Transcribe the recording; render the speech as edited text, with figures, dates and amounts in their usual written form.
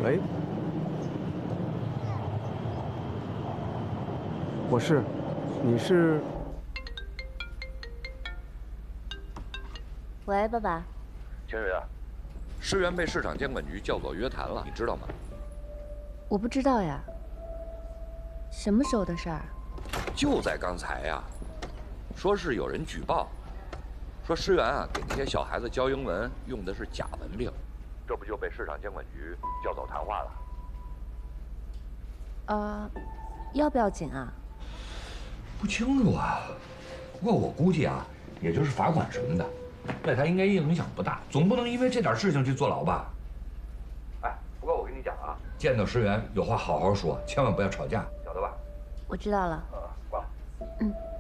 喂，我是，你是？ 喂，爸爸。 晴雨啊，诗源被市场监管局叫走约谈了，你知道吗？ 我不知道呀。什么时候的事儿？ 就在刚才呀，说是有人举报，说诗源啊给那些小孩子教英文用的是假文凭，这不就被市场监管局叫走谈话了？ 要不要紧啊？ 不清楚啊，不过我估计啊，也就是罚款什么的，对他应该影响不大，总不能因为这点事情去坐牢吧？哎，不过我跟你讲啊，见到诗源有话好好说，千万不要吵架，晓得吧？ 我知道了。 挂了。 嗯。